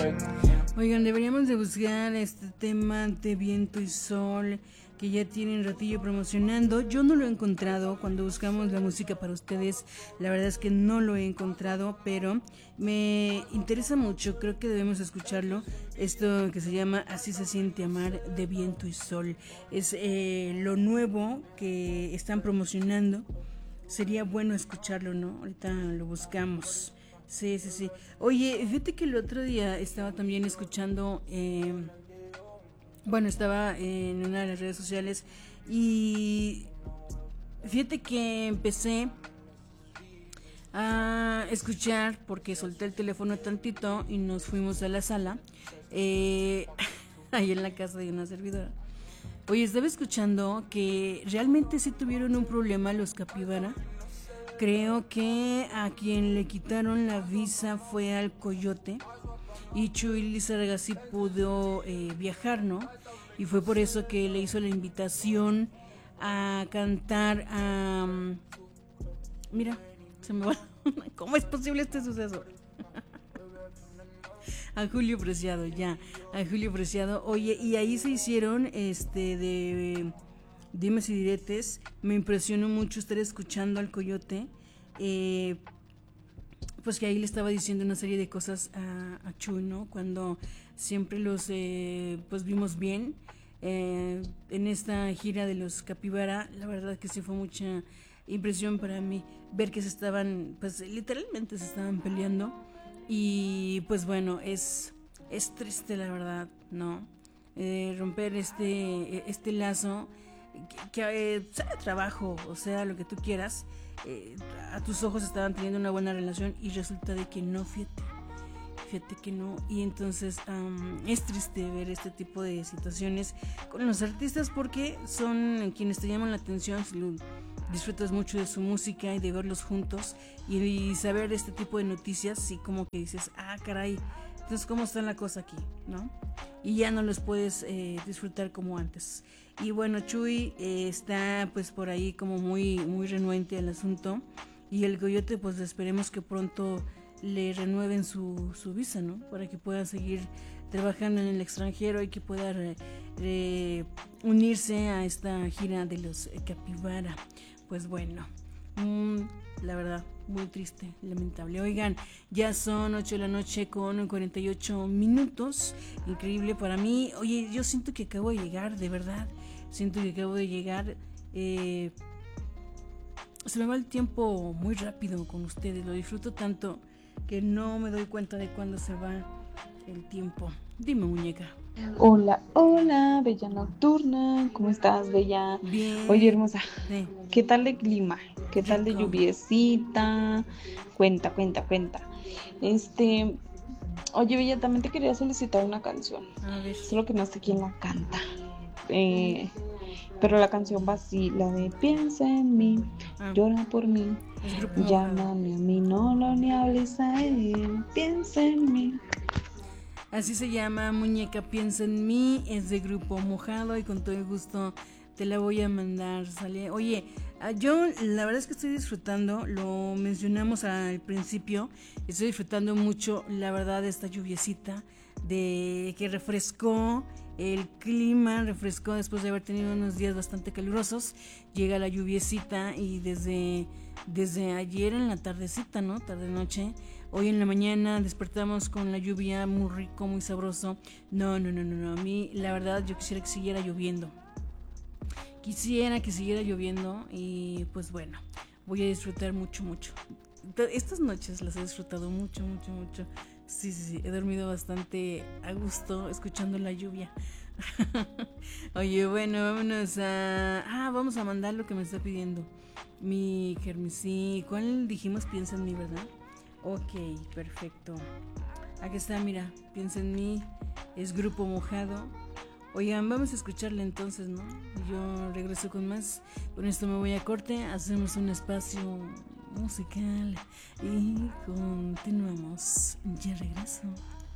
Oigan, deberíamos de buscar este tema de Viento y Sol, que ya tienen ratillo promocionando. Yo no lo he encontrado cuando buscamos la música para ustedes. La verdad es que no lo he encontrado, pero me interesa mucho. Creo que debemos escucharlo. Esto que se llama Así se siente amar, de Viento y Sol. Es lo nuevo que están promocionando. Sería bueno escucharlo, ¿no? Ahorita lo buscamos. Sí, sí, sí. Oye, fíjate que el otro día estaba también escuchando, estaba en una de las redes sociales y fíjate que empecé a escuchar porque solté el teléfono tantito y nos fuimos a la sala, ahí en la casa de una servidora. Oye, estaba escuchando que realmente sí tuvieron un problema los capibara. Creo que a quien le quitaron la visa fue al Coyote y Chuy Lizárraga sí pudo viajar, ¿no? Y fue por eso que le hizo la invitación a cantar a... mira, se me va... ¿Cómo es posible este suceso? A Julio Preciado, ya, a Julio Preciado. Oye, y ahí se hicieron de dimes y diretes. Me impresionó mucho estar escuchando al Coyote, pues que ahí le estaba diciendo una serie de cosas a Chuy, ¿no? Cuando siempre los pues vimos bien en esta gira de los Capibara. La verdad que sí fue mucha impresión para mí ver que se estaban, pues literalmente se estaban peleando. Y pues bueno, es triste la verdad, ¿no? Romper este lazo que sea de trabajo, o sea, lo que tú quieras, a tus ojos estaban teniendo una buena relación y resulta de que no, fíjate que no. Y entonces es triste ver este tipo de situaciones con los artistas porque son quienes te llaman la atención, disfrutas mucho de su música y de verlos juntos y saber este tipo de noticias y como que dices, caray, entonces cómo está la cosa aquí, ¿no? Y ya no los puedes disfrutar como antes. Y bueno, Chuy está pues por ahí como muy, muy renuente al asunto y el Coyote pues esperemos que pronto le renueven su visa, ¿no? Para que pueda seguir trabajando en el extranjero y que pueda unirse a esta gira de los Capibara. Pues bueno, la verdad, muy triste, lamentable. Oigan, ya son 8 de la noche con 48 minutos. Increíble para mí. Oye, yo siento que acabo de llegar, de verdad. Siento que acabo de llegar. Se me va el tiempo muy rápido con ustedes. Lo disfruto tanto que no me doy cuenta de cuándo se va el tiempo. Dime, muñeca. Hola, hola, bella nocturna, ¿cómo estás, bella? Bien. Oye, hermosa, Sí. ¿qué tal de clima? ¿Qué tal de Rico. lluviecita? Cuenta. Oye, bella, también te quería solicitar una canción, A ver. solo que no sé quién la canta. Pero la canción va así, la de Piensa en mí, llora por mí, Es Grupo Mojado. llámame a mí, no lo ni hables a él, piensa en mí. Así se llama, muñeca, piensa en mí, es de Grupo Mojado y con todo el gusto te la voy a mandar, ¿sale? Oye, yo la verdad es que estoy disfrutando, lo mencionamos al principio, estoy disfrutando mucho, la verdad, esta lluviecita de que refrescó el clima, refrescó después de haber tenido unos días bastante calurosos, llega la lluviecita y desde ayer en la tardecita, ¿no? Tarde-noche. Hoy en la mañana despertamos con la lluvia, muy rico, muy sabroso. No. A mí, la verdad, yo quisiera que siguiera lloviendo. Quisiera que siguiera lloviendo y pues bueno, voy a disfrutar mucho. Estas noches las he disfrutado mucho. Sí, he dormido bastante a gusto escuchando la lluvia. Oye, bueno, vamos a mandar lo que me está pidiendo mi Germisi. ¿Cuál dijimos? Piensa en mí, ¿verdad? Ok, perfecto. Aquí está, mira, piensa en mí, es Grupo Mojado. Oigan, vamos a escucharle entonces, ¿no? Yo regreso con más. Con esto me voy a corte, hacemos un espacio musical y continuamos. Ya regreso.